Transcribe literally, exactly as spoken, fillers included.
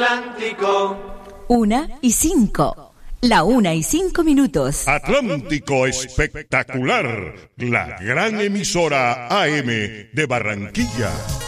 Atlántico. Una y cinco. La una y cinco minutos. Atlántico Espectacular, la gran emisora A M de Barranquilla.